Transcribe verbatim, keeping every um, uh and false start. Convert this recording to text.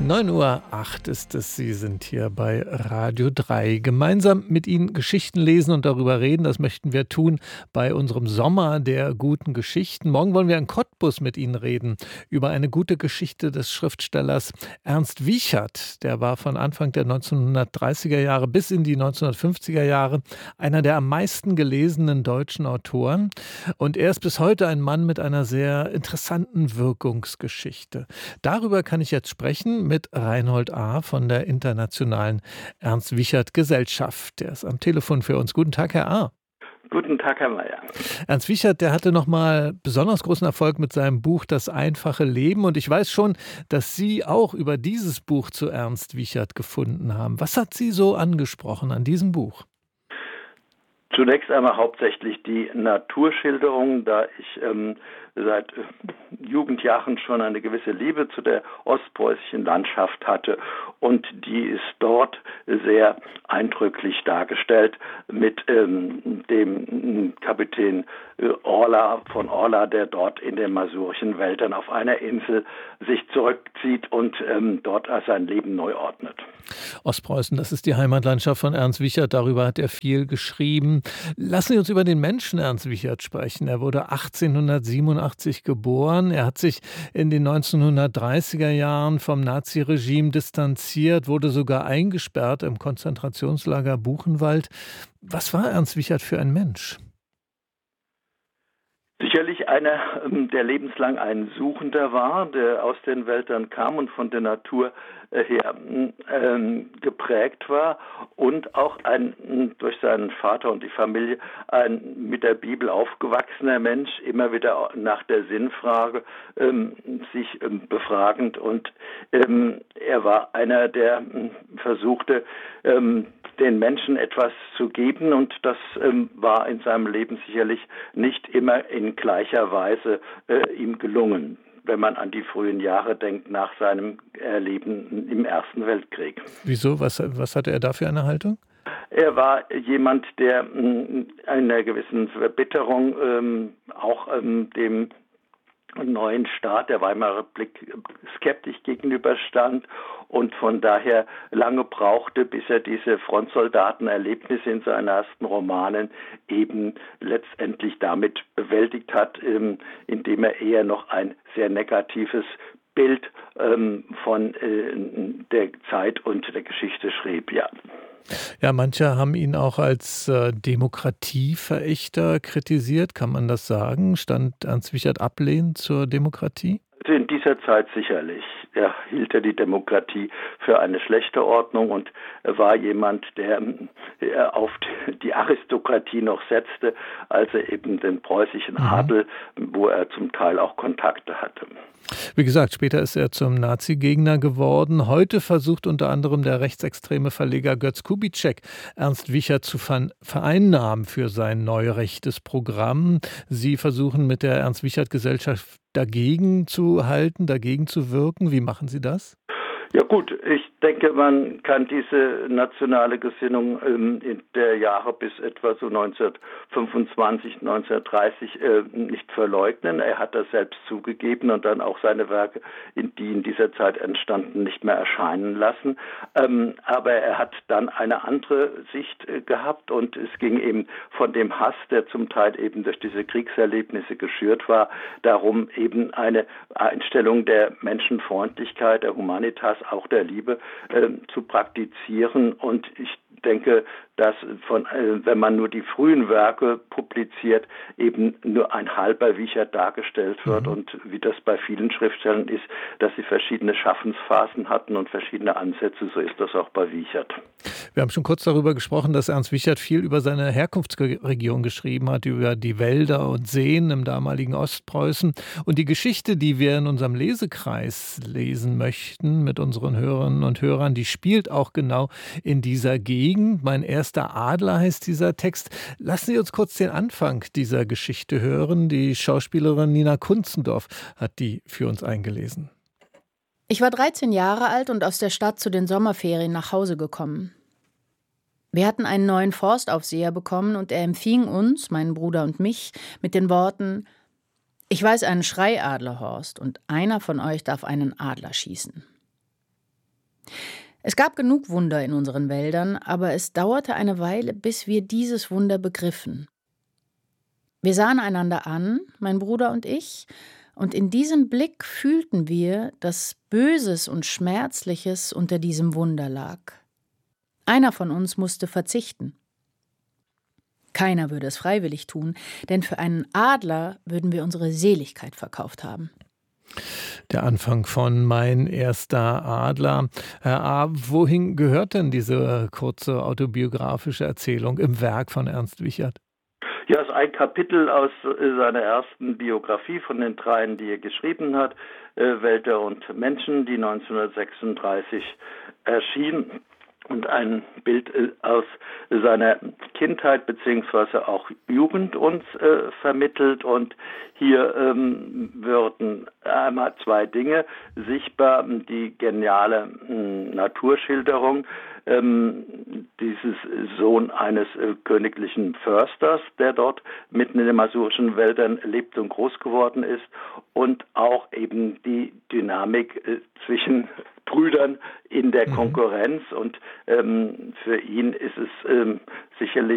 neun Uhr acht ist es. Sie sind hier bei Radio drei. Gemeinsam mit Ihnen Geschichten lesen und darüber reden, das möchten wir tun bei unserem Sommer der guten Geschichten. Morgen wollen wir in Cottbus mit Ihnen reden über eine gute Geschichte des Schriftstellers Ernst Wiechert. Der war von Anfang der neunzehnhundertdreißiger Jahre bis in die neunzehnhundertfünfziger Jahre einer der am meisten gelesenen deutschen Autoren. Und er ist bis heute ein Mann mit einer sehr interessanten Wirkungsgeschichte. Darüber kann ich jetzt sprechen mit Reinhold A. von der Internationalen Ernst Wiechert Gesellschaft. Der ist am Telefon für uns. Guten Tag, Herr A. Guten Tag, Herr Mayer. Ernst Wiechert, der hatte nochmal besonders großen Erfolg mit seinem Buch Das einfache Leben. Und ich weiß schon, dass Sie auch über dieses Buch zu Ernst Wiechert gefunden haben. Was hat Sie so angesprochen an diesem Buch? Zunächst einmal hauptsächlich die Naturschilderung, da ich ähm, seit äh, Jugendjahren schon eine gewisse Liebe zu der ostpreußischen Landschaft hatte, und die ist dort sehr eindrücklich dargestellt mit ähm, dem Kapitän äh, Orla von Orla, der dort in den masurischen Wäldern auf einer Insel sich zurückzieht und ähm, dort sein Leben neu ordnet. Ostpreußen, das ist die Heimatlandschaft von Ernst Wiechert, darüber hat er viel geschrieben. Lassen Sie uns über den Menschen Ernst Wiechert sprechen. Er wurde achtzehnhundertsiebenundachtzig geboren. Er hat sich in den neunzehnhundertdreißiger Jahren vom Naziregime distanziert, wurde sogar eingesperrt im Konzentrationslager Buchenwald. Was war Ernst Wiechert für ein Mensch? Sicherlich einer, der lebenslang ein Suchender war, der aus den Wäldern kam und von der Natur her ähm, geprägt war, und auch ein durch seinen Vater und die Familie ein mit der Bibel aufgewachsener Mensch, immer wieder nach der Sinnfrage ähm, sich ähm, befragend, und ähm, er war einer, der ähm, versuchte, ähm, den Menschen etwas zu geben, und das ähm, war in seinem Leben sicherlich nicht immer in gleicher Weise äh, ihm gelungen, wenn man an die frühen Jahre denkt nach seinem Erleben im Ersten Weltkrieg. Wieso? Was, was hatte er da für eine Haltung? Er war jemand, der mh, einer gewissen Verbitterung ähm, auch ähm, dem neuen Staat der Weimarer Republik skeptisch gegenüberstand und von daher lange brauchte, bis er diese Frontsoldatenerlebnisse in seinen ersten Romanen eben letztendlich damit bewältigt hat, indem er eher noch ein sehr negatives Bild ähm, von äh, der Zeit und der Geschichte schrieb, ja. Ja, manche haben ihn auch als äh, Demokratieverächter kritisiert. Kann man das sagen? Stand Ernst Wiechert ablehnend zur Demokratie? In dieser Zeit sicherlich. Er hielt er die Demokratie für eine schlechte Ordnung und war jemand, der auf die Aristokratie noch setzte, also eben den preußischen Adel, wo er zum Teil auch Kontakte hatte. Wie gesagt, später ist er zum Nazi-Gegner geworden. Heute versucht unter anderem der rechtsextreme Verleger Götz Kubitschek, Ernst Wiechert zu vereinnahmen für sein neurechtes Programm. Sie versuchen mit der Ernst Wiechert Gesellschaft dagegen zu halten, dagegen zu wirken. Wie machen Sie das? Ja gut, ich denke, man kann diese nationale Gesinnung ähm, in der Jahre bis etwa so neunzehnhundertfünfundzwanzig, neunzehnhundertdreißig äh, nicht verleugnen. Er hat das selbst zugegeben und dann auch seine Werke, in die in dieser Zeit entstanden, nicht mehr erscheinen lassen. Ähm, aber er hat dann eine andere Sicht äh, gehabt, und es ging eben von dem Hass, der zum Teil eben durch diese Kriegserlebnisse geschürt war, darum, eben eine Einstellung der Menschenfreundlichkeit, der Humanitas, auch der Liebe äh, zu praktizieren. Und ich denke, dass von, äh, wenn man nur die frühen Werke publiziert, eben nur ein halber Wiechert dargestellt wird, mhm. und wie das bei vielen Schriftstellern ist, dass sie verschiedene Schaffensphasen hatten und verschiedene Ansätze, so ist das auch bei Wiechert. Wir haben schon kurz darüber gesprochen, dass Ernst Wiechert viel über seine Herkunftsregion geschrieben hat, über die Wälder und Seen im damaligen Ostpreußen. Und die Geschichte, die wir in unserem Lesekreis lesen möchten mit unseren Hörerinnen und Hörern, die spielt auch genau in dieser Gegend. Mein erster Adler heißt dieser Text. Lassen Sie uns kurz den Anfang dieser Geschichte hören. Die Schauspielerin Nina Kunzendorf hat die für uns eingelesen. Ich war dreizehn Jahre alt und aus der Stadt zu den Sommerferien nach Hause gekommen. Wir hatten einen neuen Forstaufseher bekommen und er empfing uns, meinen Bruder und mich, mit den Worten: Ich weiß einen Schreiadler, Horst, und einer von euch darf einen Adler schießen. Es gab genug Wunder in unseren Wäldern, aber es dauerte eine Weile, bis wir dieses Wunder begriffen. Wir sahen einander an, mein Bruder und ich, und in diesem Blick fühlten wir, dass Böses und Schmerzliches unter diesem Wunder lag. Einer von uns musste verzichten. Keiner würde es freiwillig tun, denn für einen Adler würden wir unsere Seligkeit verkauft haben. Der Anfang von Mein erster Adler. Herr A., wohin gehört denn diese kurze autobiografische Erzählung im Werk von Ernst Wiechert? Ja, es ist ein Kapitel aus seiner ersten Biografie von den dreien, die er geschrieben hat, Wälder und Menschen, die neunzehnhundertsechsunddreißig erschien. Und ein Bild aus seiner Kindheit beziehungsweise auch Jugend uns äh, vermittelt. Und hier ähm, würden einmal zwei Dinge sichtbar. Die geniale äh, Naturschilderung ähm, dieses Sohn eines äh, königlichen Försters, der dort mitten in den masurischen Wäldern lebt und groß geworden ist. Und auch eben die Dynamik äh, zwischen Brüdern in der Konkurrenz, und ähm, für ihn ist es ähm, sicherlich